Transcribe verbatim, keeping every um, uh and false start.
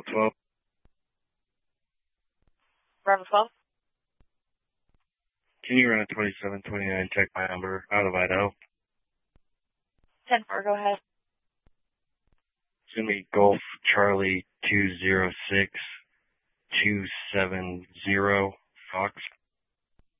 twelve. Bravo twelve. Can you run a twenty-seven twenty-nine, check my number, out of Idaho? ten four, go ahead. Send me Golf Charlie two zero six two seven zero Fox.